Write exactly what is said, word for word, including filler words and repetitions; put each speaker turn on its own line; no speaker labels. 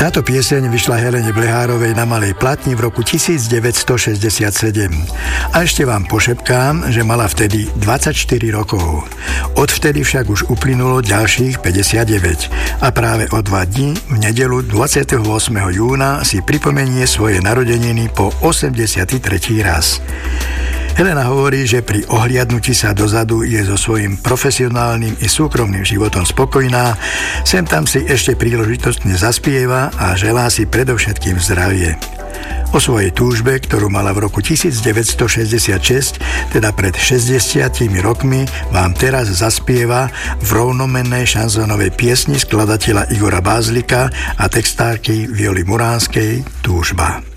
Táto pieseň vyšla Helene Blehárovej na malej platni v roku devätnásťstošesťdesiatsedem. A ešte vám pošepkám, že mala vtedy dvadsaťštyri rokov. Odvtedy však už uplynulo ďalších päťdesiatdeväť. A práve o dva dni, v nedeľu dvadsiateho ôsmeho júna, si pripomenie svoje narodeniny po osemdesiaty tretí raz. Helena hovorí, že pri ohliadnutí sa dozadu je so svojím profesionálnym i súkromným životom spokojná, sem tam si ešte príležitostne zaspieva a želá si predovšetkým zdravie. O svojej túžbe, ktorú mala v roku devätnásťstošesťdesiatšesť, teda pred šesťdesiatimi rokmi, vám teraz zaspieva v rovnomennej šanzónovej piesni skladateľa Igora Bázlika a textárky Violy Muránskej Túžba.